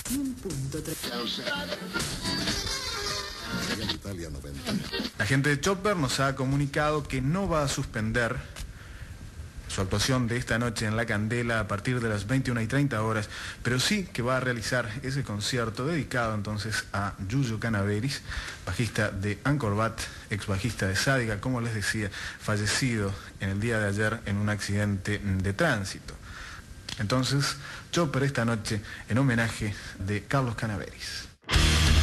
La gente de Chopper nos ha comunicado que no va a suspender su actuación de esta noche en La Candela a partir de las 21:30 horas, pero sí que va a realizar ese concierto dedicado entonces a Yuyo Canaveris, bajista de Angkor Wat, ex bajista de Sádiga, como les decía, fallecido en el día de ayer en un accidente de tránsito. Entonces, Chopper esta noche en homenaje de Carlos Canaveris.